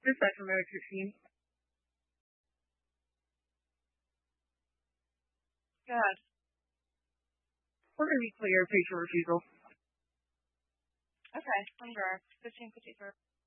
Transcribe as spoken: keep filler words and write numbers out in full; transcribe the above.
Dispatch from Eric fifteen. Good. We're going to be clear patient refusal. Okay, I'm direct. fifteen fifty-three.